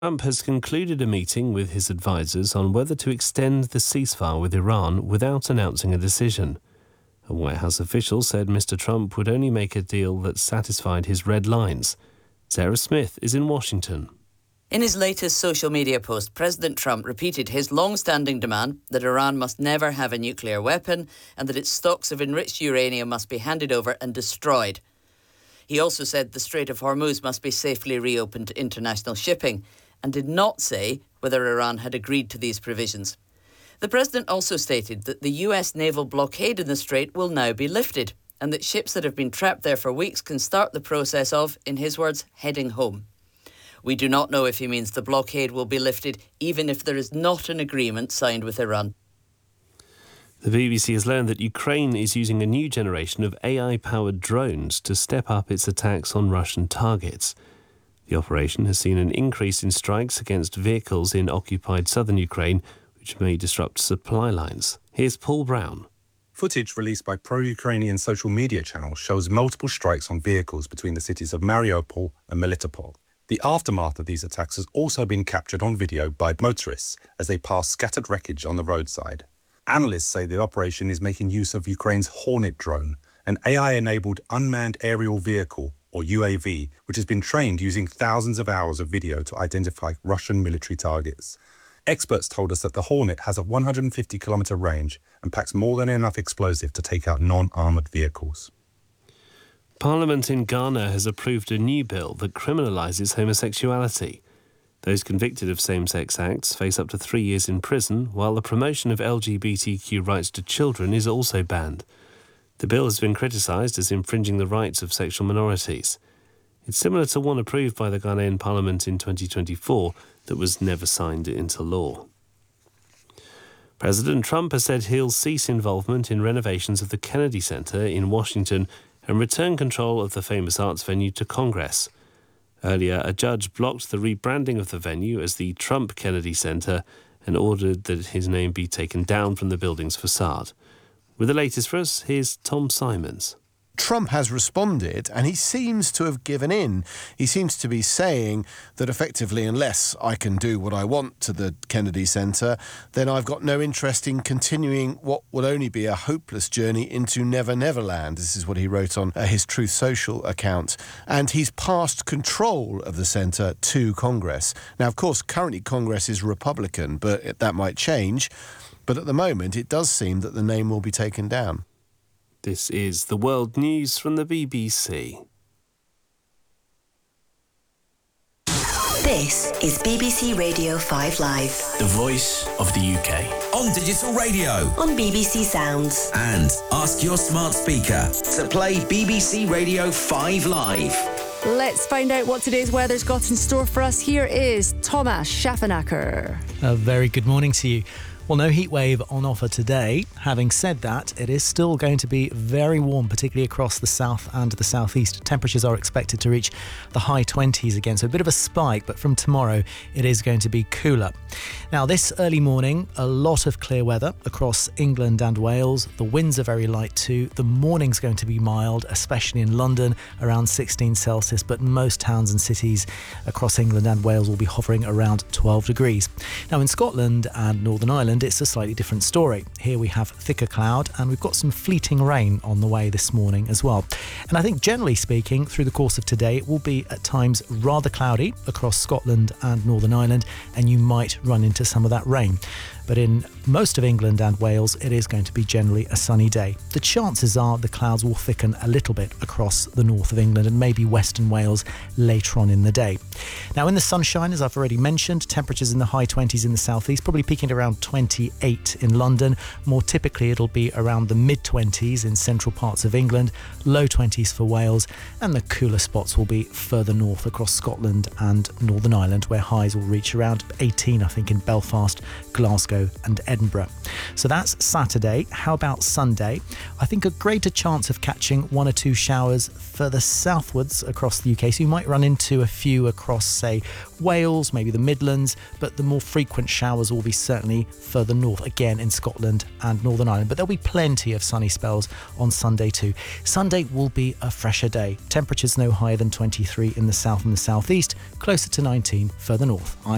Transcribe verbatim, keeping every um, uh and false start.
Trump has concluded a meeting with his advisers on whether to extend the ceasefire with Iran without announcing a decision. A White House official said Mister Trump would only make a deal that satisfied his red lines. Sarah Smith is in Washington. In his latest social media post, President Trump repeated his long-standing demand that Iran must never have a nuclear weapon and that its stocks of enriched uranium must be handed over and destroyed. He also said the Strait of Hormuz must be safely reopened to international shipping, and did not say whether Iran had agreed to these provisions. The president also stated that the U S naval blockade in the strait will now be lifted, and that ships that have been trapped there for weeks can start the process of, in his words, heading home. We do not know if he means the blockade will be lifted even if there is not an agreement signed with Iran. The B B C has learned that Ukraine is using a new generation of A I-powered drones to step up its attacks on Russian targets. The operation has seen an increase in strikes against vehicles in occupied southern Ukraine, which may disrupt supply lines. Here's Paul Brown. Footage released by pro-Ukrainian social media channels shows multiple strikes on vehicles between the cities of Mariupol and Melitopol. The aftermath of these attacks has also been captured on video by motorists as they pass scattered wreckage on the roadside. Analysts say the operation is making use of Ukraine's Hornet drone, an A I-enabled unmanned aerial vehicle, or U A V, which has been trained using thousands of hours of video to identify Russian military targets. Experts told us that the Hornet has a one hundred fifty kilometre range and packs more than enough explosive to take out non-armoured vehicles. Parliament in Ghana has approved a new bill that criminalises homosexuality. Those convicted of same-sex acts face up to three years in prison, while the promotion of L G B T Q rights to children is also banned. The bill has been criticised as infringing the rights of sexual minorities. It's similar to one approved by the Ghanaian Parliament in twenty twenty-four that was never signed into law. President Trump has said he'll cease involvement in renovations of the Kennedy Center in Washington and return control of the famous arts venue to Congress. Earlier, a judge blocked the rebranding of the venue as the Trump Kennedy Center and ordered that his name be taken down from the building's facade. With the latest for us, here's Tom Simons. Trump has responded and he seems to have given in. He seems to be saying that effectively, unless I can do what I want to the Kennedy Center, then I've got no interest in continuing what will only be a hopeless journey into Never Never Land. This is what he wrote on uh, his Truth Social account. And he's passed control of the center to Congress. Now, of course, currently Congress is Republican, but it, that might change. But at the moment, it does seem that the name will be taken down. This is the World News from the B B C. This is B B C Radio five Live. The voice of the U K. On digital radio. On B B C Sounds. And ask your smart speaker to play B B C Radio five Live. Let's find out what today's weather's got in store for us. Here is Thomas Schaffenacker. A very good morning to you. Well, no heat wave on offer today. Having said that, it is still going to be very warm, particularly across the south and the southeast. Temperatures are expected to reach the high twenties again, so a bit of a spike, but from tomorrow it is going to be cooler. Now, this early morning, a lot of clear weather across England and Wales. The winds are very light too. The morning's going to be mild, especially in London, around sixteen Celsius, but most towns and cities across England and Wales will be hovering around twelve degrees. Now, in Scotland and Northern Ireland, it's a slightly different story. Here we have thicker cloud and we've got some fleeting rain on the way this morning as well. And I think generally speaking, through the course of today, it will be at times rather cloudy across Scotland and Northern Ireland, and you might run into some of that rain. But in most of England and Wales, it is going to be generally a sunny day. The chances are the clouds will thicken a little bit across the north of England and maybe western Wales later on in the day. Now, in the sunshine, as I've already mentioned, temperatures in the high twenties in the southeast, probably peaking around twenty-eight in London. More typically, it'll be around the mid-twenties in central parts of England, low twenties for Wales, and the cooler spots will be further north across Scotland and Northern Ireland, where highs will reach around eighteen, I think, in Belfast, Glasgow and Edinburgh. So that's Saturday. How about Sunday? I think a greater chance of catching one or two showers further southwards across the U K. So you might run into a few across, say, Wales, maybe the Midlands, but the more frequent showers will be certainly further north, again in Scotland and Northern Ireland. But there'll be plenty of sunny spells on Sunday too. Sunday will be a fresher day. Temperatures no higher than twenty-three in the south and the southeast, closer to nineteen further north. I'm